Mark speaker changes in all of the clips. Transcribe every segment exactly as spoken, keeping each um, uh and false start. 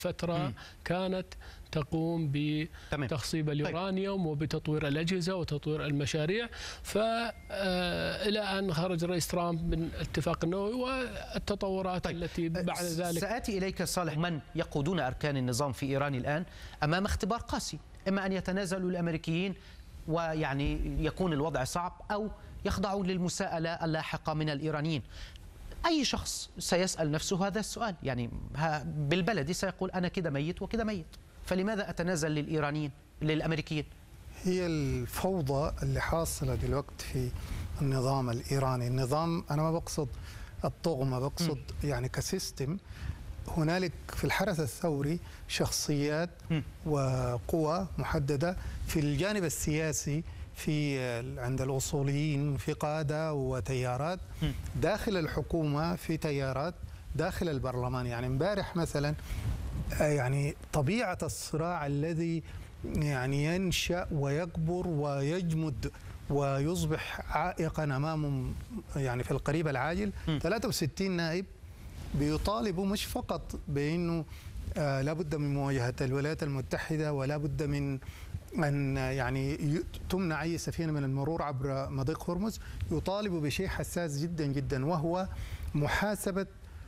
Speaker 1: فترة
Speaker 2: مم.
Speaker 1: كانت تقوم بتخصيب اليورانيوم وبتطوير الأجهزة وتطوير المشاريع، فإلى أن خرج الرئيس ترامب من الاتفاق النووي والتطورات
Speaker 2: طيب.
Speaker 1: التي بعد ذلك.
Speaker 2: سآتي إليك صالح. من يقودون أركان النظام في إيران الآن أمام اختبار قاسي، إما أن يتنازلوا الأمريكيين ويعني يكون الوضع صعب، أو يخضعوا للمساءلة اللاحقة من الإيرانيين. أي شخص سيسأل نفسه هذا السؤال، يعني بالبلدي سيقول أنا كده ميت وكده ميت، فلماذا أتنازل للإيرانيين للأمريكيين؟
Speaker 3: هي الفوضى اللي حاصلة دلوقتي في النظام الإيراني. النظام أنا ما بقصد الطغمة، بقصد م. يعني كسيستم. هنالك في الحرس الثوري شخصيات م. وقوى محددة في الجانب السياسي، في عند الأصوليين في قادة وتيارات، داخل الحكومة في تيارات، داخل البرلمان. يعني امبارح مثلا يعني طبيعة الصراع الذي يعني ينشأ ويكبر ويجمد ويصبح عائقا أمامهم يعني في القريب العاجل. ثلاثة وستين نائب بيطالبوا مش فقط بأنه آه لابد من مواجهة الولايات المتحدة، ولا بد من أن يعني تمنع أي سفينة من المرور عبر مضيق هرمز، يطالبوا بشيء حساس جدا جدا، وهو محاسبة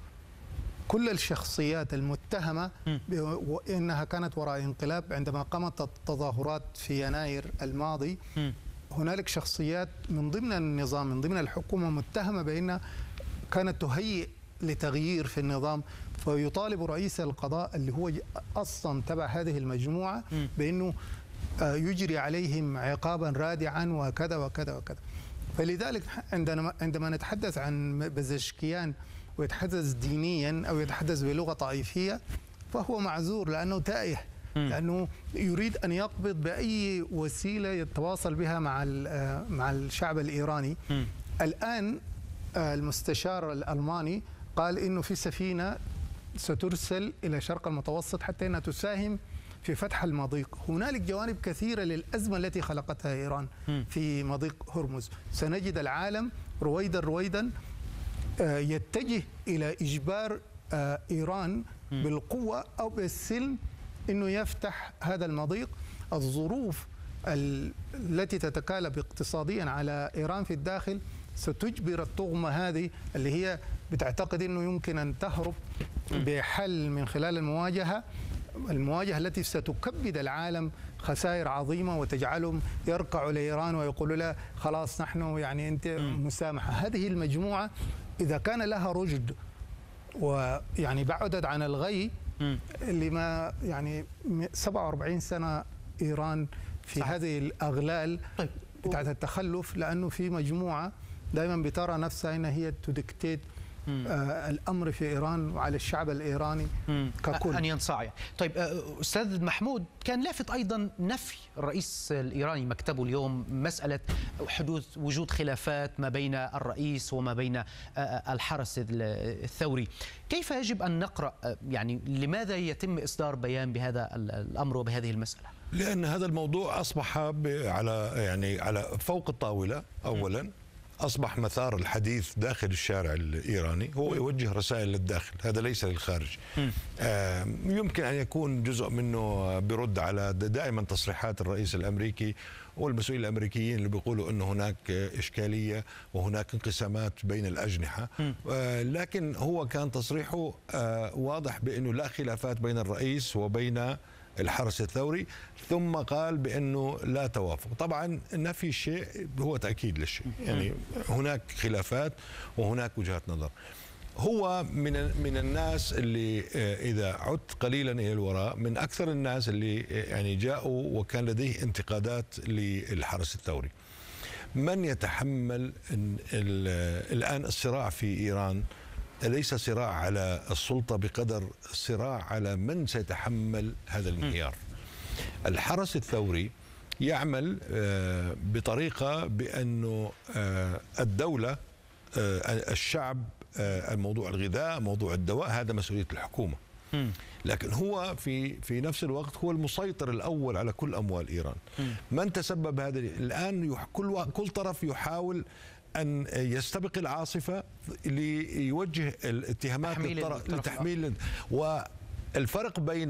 Speaker 3: كل الشخصيات المتهمة بأنها كانت وراء انقلاب. عندما قامت التظاهرات في يناير الماضي، هنالك شخصيات من ضمن النظام من ضمن الحكومة متهمة بأنها كانت تهيئ لتغيير في النظام، فيطالب رئيس القضاء اللي هو أصلا تبع هذه المجموعة بأنه يجري عليهم عقابا رادعا وكذا وكذا وكذا. فلذلك عندما عندما نتحدث عن بزشكيان ويتحدث دينيا أو يتحدث بلغة طائفية، فهو معذور لأنه تائه، لأنه يريد أن يقبض بأي وسيلة يتواصل بها مع مع الشعب الإيراني. الآن المستشار الألماني قال إنه في سفينة سترسل إلى الشرق المتوسط حتى أنها تساهم في فتح المضيق. هنالك جوانب كثيرة للأزمة التي خلقتها إيران في مضيق هرمز. سنجد العالم رويدا رويدا يتجه إلى إجبار إيران بالقوة أو بالسلم أنه يفتح هذا المضيق. الظروف التي تتكالب اقتصاديا على إيران في الداخل ستجبر الطغمة هذه اللي هي بتعتقد أنه يمكن أن تهرب بحل من خلال المواجهة المواجهة التي ستكبد العالم خسائر عظيمة وتجعلهم يركعوا لإيران ويقولوا لها خلاص نحن يعني أنت مسامحة. هذه المجموعة إذا كان لها رشد ويعني بعدت عن الغي لما يعني سبعة وأربعين سنة إيران في صح. هذه الأغلال طيب. بتاعت التخلف، لأنه في مجموعة دائما بترى نفسها أنها هي تدكتيت آه الأمر في إيران وعلى الشعب الإيراني مم. ككل
Speaker 2: أن ينصاع. طيب أستاذ محمود، كان لافت أيضا نفي الرئيس الإيراني مكتبه اليوم مسألة حدوث وجود خلافات ما بين الرئيس وما بين الحرس الثوري. كيف يجب أن نقرأ، يعني لماذا يتم إصدار بيان بهذا الأمر وبهذه المسألة؟
Speaker 4: لأن هذا الموضوع أصبح على يعني على فوق الطاولة. أولا أصبح مثار الحديث داخل الشارع الإيراني، هو يوجه رسائل للداخل، هذا ليس للخارج. آه يمكن أن يكون جزء منه برد على دائما تصريحات الرئيس الأمريكي والمسؤولين الأمريكيين اللي بيقولوا أنه هناك إشكالية وهناك انقسامات بين الأجنحة، آه لكن هو كان تصريحه آه واضح بأنه لا خلافات بين الرئيس وبين الحرس الثوري، ثم قال بأنه لا توافق. طبعا نفي الشيء هو تأكيد للشيء، يعني هناك خلافات وهناك وجهات نظر. هو من من الناس اللي إذا عدت قليلا إلى الوراء من أكثر الناس اللي يعني جاءوا وكان لديه انتقادات للحرس الثوري. من يتحمل الآن الصراع في إيران ليس صراع على السلطة بقدر صراع على من سيتحمل هذا الانهيار. الحرس الثوري يعمل بطريقة بأنه الدولة، الشعب، موضوع الغذاء، موضوع الدواء، هذا مسؤولية الحكومة. لكن هو في في نفس الوقت هو المسيطر الأول على كل أموال إيران. من تسبب هذا الآن؟ كل كل طرف يحاول أن يستبق العاصفة ليوجه الاتهامات للطرف لتحميل. والفرق بين